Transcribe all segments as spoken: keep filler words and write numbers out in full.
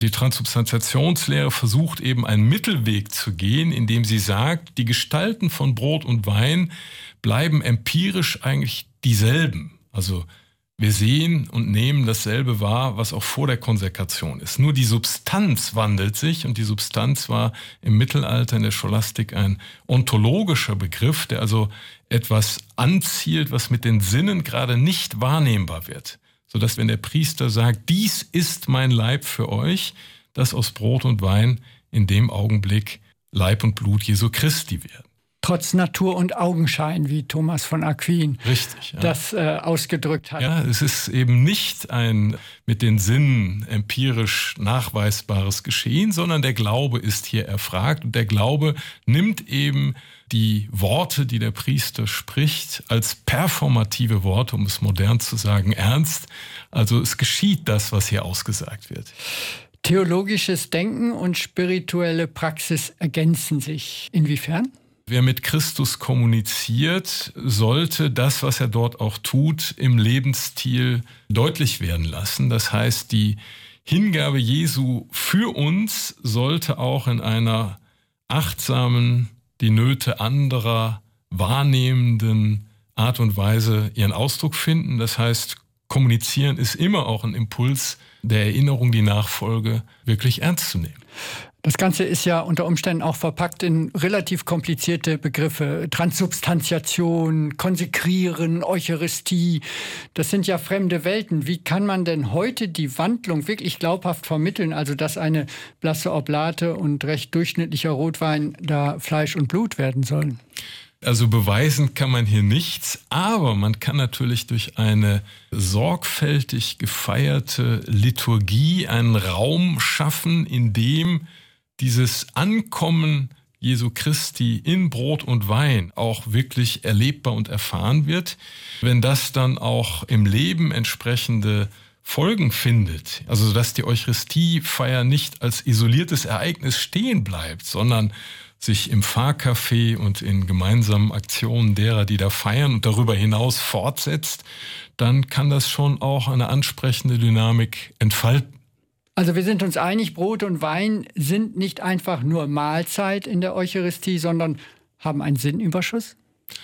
Die Transsubstantiationslehre versucht eben einen Mittelweg zu gehen, indem sie sagt, die Gestalten von Brot und Wein bleiben empirisch eigentlich dieselben. Also wir sehen und nehmen dasselbe wahr, was auch vor der Konsekration ist. Nur die Substanz wandelt sich, und die Substanz war im Mittelalter in der Scholastik ein ontologischer Begriff, der also etwas anzielt, was mit den Sinnen gerade nicht wahrnehmbar wird. Sodass, wenn der Priester sagt, dies ist mein Leib für euch, dass aus Brot und Wein in dem Augenblick Leib und Blut Jesu Christi werden. Trotz Natur und Augenschein, wie Thomas von Aquin Richtig, ja. das äh, ausgedrückt hat. Ja, es ist eben nicht ein mit den Sinnen empirisch nachweisbares Geschehen, sondern der Glaube ist hier erfragt. Und der Glaube nimmt eben die Worte, die der Priester spricht, als performative Worte, um es modern zu sagen, ernst. Also es geschieht das, was hier ausgesagt wird. Theologisches Denken und spirituelle Praxis ergänzen sich. Inwiefern? Wer mit Christus kommuniziert, sollte das, was er dort auch tut, im Lebensstil deutlich werden lassen. Das heißt, die Hingabe Jesu für uns sollte auch in einer achtsamen, die Nöte anderer wahrnehmenden Art und Weise ihren Ausdruck finden. Das heißt, kommunizieren ist immer auch ein Impuls der Erinnerung, die Nachfolge wirklich ernst zu nehmen. Das Ganze ist ja unter Umständen auch verpackt in relativ komplizierte Begriffe. Transubstantiation, Konsekrieren, Eucharistie. Das sind ja fremde Welten. Wie kann man denn heute die Wandlung wirklich glaubhaft vermitteln? Also, dass eine blasse Oblate und recht durchschnittlicher Rotwein da Fleisch und Blut werden sollen? Also beweisen kann man hier nichts, aber man kann natürlich durch eine sorgfältig gefeierte Liturgie einen Raum schaffen, in dem dieses Ankommen Jesu Christi in Brot und Wein auch wirklich erlebbar und erfahren wird. Wenn das dann auch im Leben entsprechende Folgen findet, also dass die Eucharistiefeier nicht als isoliertes Ereignis stehen bleibt, sondern sich im Pfarrcafé und in gemeinsamen Aktionen derer, die da feiern und darüber hinaus fortsetzt, dann kann das schon auch eine ansprechende Dynamik entfalten. Also wir sind uns einig, Brot und Wein sind nicht einfach nur Mahlzeit in der Eucharistie, sondern haben einen Sinnüberschuss?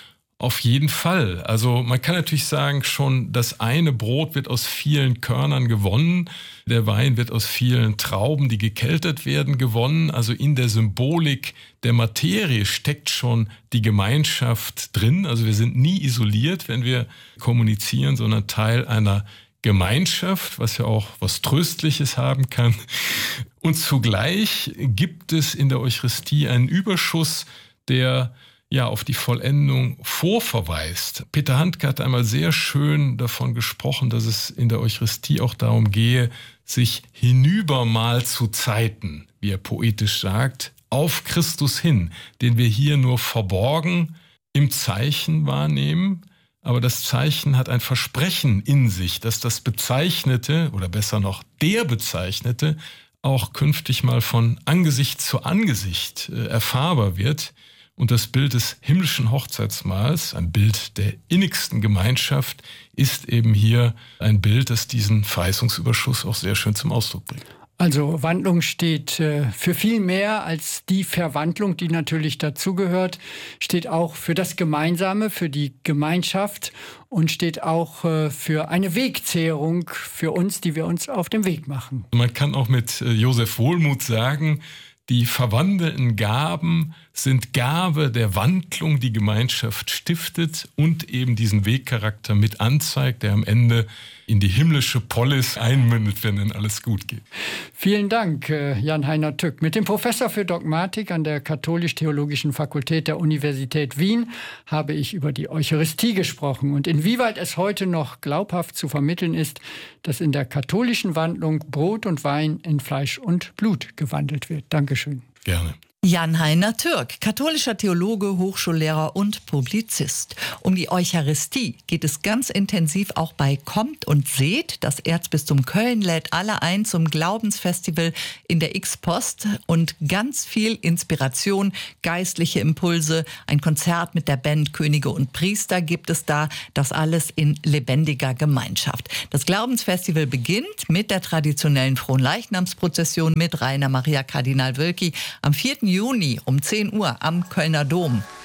Auf jeden Fall. Also man kann natürlich sagen, schon das eine Brot wird aus vielen Körnern gewonnen, der Wein wird aus vielen Trauben, die gekeltert werden, gewonnen. Also in der Symbolik der Materie steckt schon die Gemeinschaft drin. Also wir sind nie isoliert, wenn wir kommunizieren, sondern Teil einer Gemeinschaft, was ja auch was Tröstliches haben kann. Und zugleich gibt es in der Eucharistie einen Überschuss, der ja auf die Vollendung vorverweist. Peter Handke hat einmal sehr schön davon gesprochen, dass es in der Eucharistie auch darum gehe, sich hinüber mal zu Zeiten, wie er poetisch sagt, auf Christus hin, den wir hier nur verborgen im Zeichen wahrnehmen. Aber das Zeichen hat ein Versprechen in sich, dass das Bezeichnete, oder besser noch der Bezeichnete, auch künftig mal von Angesicht zu Angesicht äh, erfahrbar wird. Und das Bild des himmlischen Hochzeitsmahls, ein Bild der innigsten Gemeinschaft, ist eben hier ein Bild, das diesen Verheißungsüberschuss auch sehr schön zum Ausdruck bringt. Also Wandlung steht äh, für viel mehr als die Verwandlung, die natürlich dazugehört, steht auch für das Gemeinsame, für die Gemeinschaft und steht auch äh, für eine Wegzehrung für uns, die wir uns auf den Weg machen. Man kann auch mit äh, Josef Wohlmuth sagen, die verwandelten Gaben sind Gabe der Wandlung, die Gemeinschaft stiftet und eben diesen Wegcharakter mit anzeigt, der am Ende in die himmlische Polis einmündet, wenn dann alles gut geht. Vielen Dank, Jan-Heiner Tück. Mit dem Professor für Dogmatik an der Katholisch-Theologischen Fakultät der Universität Wien habe ich über die Eucharistie gesprochen und inwieweit es heute noch glaubhaft zu vermitteln ist, dass in der katholischen Wandlung Brot und Wein in Fleisch und Blut gewandelt wird. Dankeschön. Gerne. Jan-Heiner Türk, katholischer Theologe, Hochschullehrer und Publizist. Um die Eucharistie geht es ganz intensiv auch bei Kommt und Seht. Das Erzbistum Köln lädt alle ein zum Glaubensfestival in der X-Post und ganz viel Inspiration, geistliche Impulse, ein Konzert mit der Band Könige und Priester gibt es da. Das alles in lebendiger Gemeinschaft. Das Glaubensfestival beginnt mit der traditionellen Fronleichnamsprozession mit Rainer Maria Kardinal Wölki am vierten Juni um zehn Uhr am Kölner Dom.